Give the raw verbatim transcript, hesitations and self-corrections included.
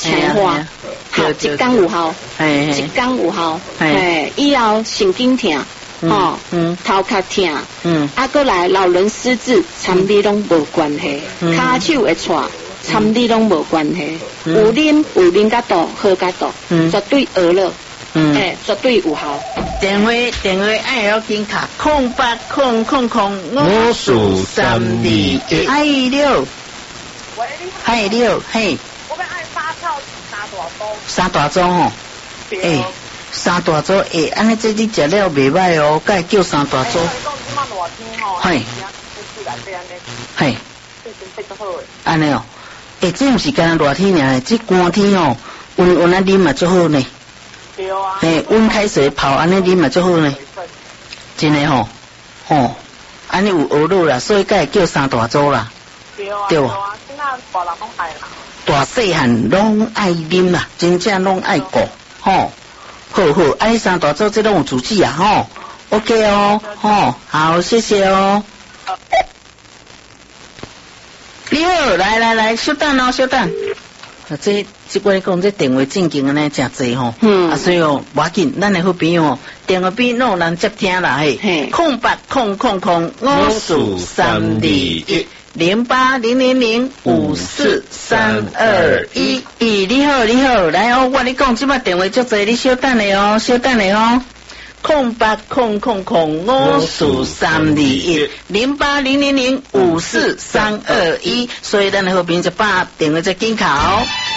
强化，好，一缸有效，一缸有效，哎，以后神经痛，吼，嗯，头壳痛，嗯，啊，过来老人失智，参你拢无关系，骹手会挫，参你拢无关系，有啉有啉角度好角度，绝对学了，嗯，哎，绝对有效。 电话电话爱要紧卡，空八空空空五四三二一，爱六，爱六，嘿。 我们爱发票三大组， 三大组吼，诶、欸，三大组诶，安尼这你食了袂歹哦，该叫三大组。嘿，嘿，安尼哦，诶、欸，这毋是干热天尔，这寒天哦，温温啊啉嘛最好呢。对啊。诶、欸，温开水泡安尼啉嘛最好呢。真诶吼，吼，安尼有学路啦，所以该叫三大组啦。对啊。对啊。现在大人拢爱啦。大细汉拢爱啉啦，真正拢爱顾，吼，好好，安尼三大组这拢有主旨啊，吼 ，OK 哦，吼，好，谢谢哦。你好，来来来，稍等哦，稍等。啊，这这我讲这电话正经安尼真济吼，嗯，啊，所以哦，无要紧，咱的好朋友哦，电话边拢有人接听啦，嘿，空八空空空五四三二一。零八零零零五四三二一一，你好你好，来哦，我你讲即摆电话足济，你稍等下哦，稍等下哦，空八空空空五四三二一零八零零零五四三二一，所以咱的好朋友就把电话再紧卡哦。